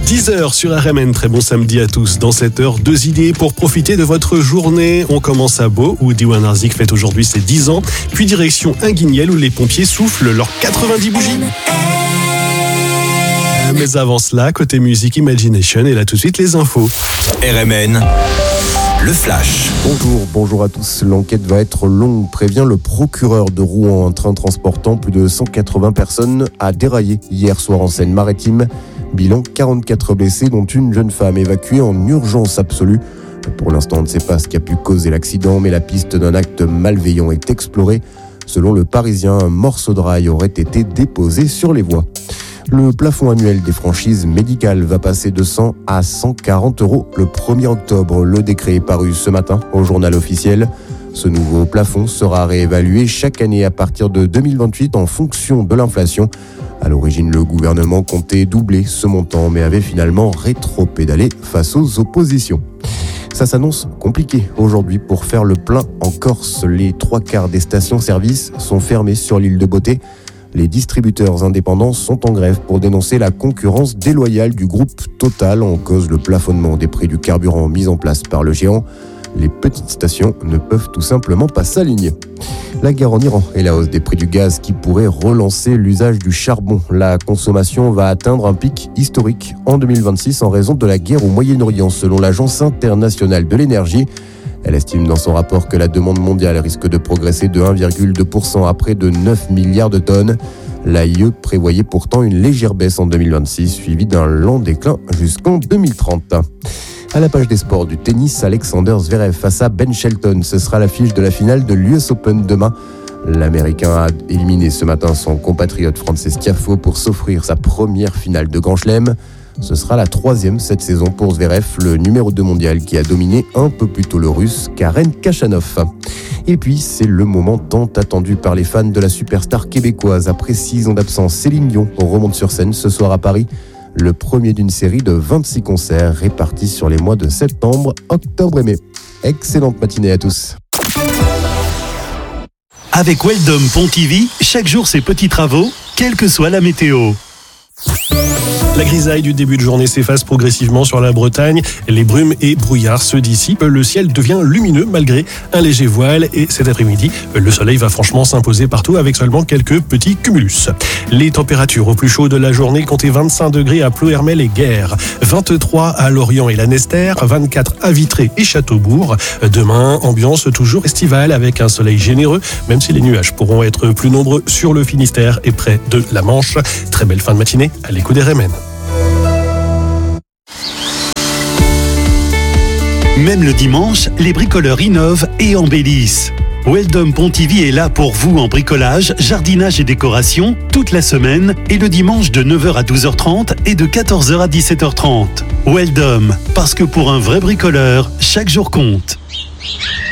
10h sur RMN, très bon samedi à tous. Dans cette heure, 2 idées pour profiter de votre journée. On commence à Beau, où Diwan Arzik fête aujourd'hui ses 10 ans. Puis direction Inguignel, où les pompiers soufflent leurs 90 bougies. Mais avant cela, côté musique Imagination, et là tout de suite les infos. RMN, le flash. Bonjour à tous. L'enquête va être longue, prévient le procureur de Rouen. Un train transportant plus de 180 personnes a déraillé hier soir en Seine-Maritime. Bilan 44 blessés, dont une jeune femme évacuée en urgence absolue. Pour l'instant, on ne sait pas ce qui a pu causer l'accident, mais la piste d'un acte malveillant est explorée. Selon le Parisien, un morceau de rail aurait été déposé sur les voies. Le plafond annuel des franchises médicales va passer de 100 à 140 € le 1er octobre. Le décret est paru ce matin au journal officiel. Ce nouveau plafond sera réévalué chaque année à partir de 2028 en fonction de l'inflation. À l'origine, le gouvernement comptait doubler ce montant, mais avait finalement rétro-pédalé face aux oppositions. Ça s'annonce compliqué aujourd'hui pour faire le plein en Corse. Les 3/4 des stations-service sont fermées sur l'île de Beauté. Les distributeurs indépendants sont en grève pour dénoncer la concurrence déloyale du groupe Total en cause le plafonnement des prix du carburant mis en place par le géant. Les petites stations ne peuvent tout simplement pas s'aligner. La guerre en Iran et la hausse des prix du gaz qui pourrait relancer l'usage du charbon. La consommation va atteindre un pic historique en 2026 en raison de la guerre au Moyen-Orient, selon l'Agence internationale de l'énergie. Elle estime dans son rapport que la demande mondiale risque de progresser de 1,2% à près de 9 milliards de tonnes. L'AIE prévoyait pourtant une légère baisse en 2026, suivie d'un lent déclin jusqu'en 2030. À la page des sports du tennis, Alexander Zverev face à Ben Shelton. Ce sera l'affiche de la finale de l'US Open demain. L'Américain a éliminé ce matin son compatriote Frances Tiafoe pour s'offrir sa première finale de Grand Chelem. Ce sera la 3e cette saison pour Zverev, le numéro 2 mondial qui a dominé un peu plus tôt le Russe Karen Khachanov. Et puis, c'est le moment tant attendu par les fans de la superstar québécoise. Après 6 ans d'absence, Céline Dion remonte sur scène ce soir à Paris. Le premier d'une série de 26 concerts répartis sur les mois de septembre, octobre et mai. Excellente matinée à tous. Avec Weldom Pontivy, chaque jour ses petits travaux, quelle que soit la météo. La grisaille du début de journée s'efface progressivement sur la Bretagne. Les brumes et brouillards se dissipent. Le ciel devient lumineux malgré un léger voile. Et cet après-midi, le soleil va franchement s'imposer partout avec seulement quelques petits cumulus. Les températures au plus chaud de la journée comptaient 25 degrés à Ploërmel et Guer, 23 à Lorient et Lanester, 24 à Vitré et Châteaubourg. Demain, ambiance toujours estivale avec un soleil généreux, même si les nuages pourront être plus nombreux sur le Finistère et près de la Manche. Très belle fin de matinée à l'écoute des RMN. Même le dimanche, les bricoleurs innovent et embellissent. Weldom Pontivy est là pour vous en bricolage, jardinage et décoration toute la semaine et le dimanche de 9h à 12h30 et de 14h à 17h30. Weldom, parce que pour un vrai bricoleur, chaque jour compte.